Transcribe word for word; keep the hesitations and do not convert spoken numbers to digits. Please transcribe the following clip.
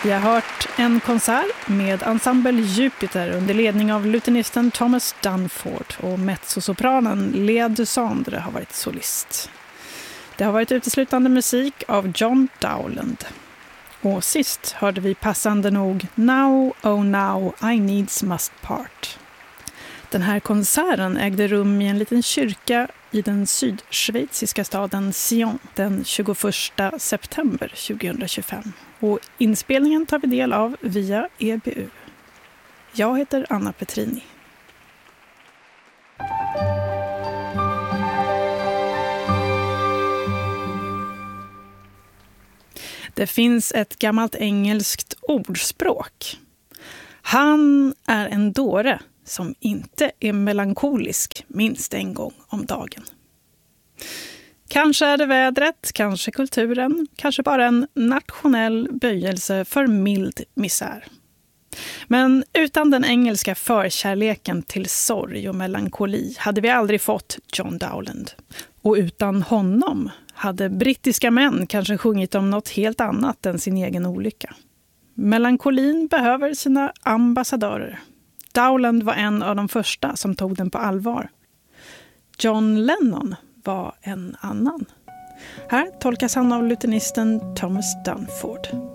Vi har hört en konsert med ensemble Jupiter under ledning av lutenisten Thomas Dunford och mezzosopranen Lea Dusandre har varit solist. Det har varit uteslutande musik av John Dowland. Och sist hörde vi passande nog Now, oh now, I needs must part. Den här konserten ägde rum i en liten kyrka i den sydschweiziska staden Sion den tjugoförsta september tjugohundratjugofem. Och inspelningen tar vi del av via E B U. Jag heter Anna Petrini. Det finns ett gammalt engelskt ordspråk. Han är en dåre som inte är melankolisk minst en gång om dagen. Kanske är det vädret, kanske kulturen, kanske bara en nationell böjelse för mild misär. Men utan den engelska förkärleken till sorg och melankoli hade vi aldrig fått John Dowland. Och utan honom hade brittiska män kanske sjungit om något helt annat än sin egen olycka. Melankolin behöver sina ambassadörer. Dowland var en av de första som tog den på allvar. John Lennon var en annan. Här tolkas han av lutenisten Thomas Dunford.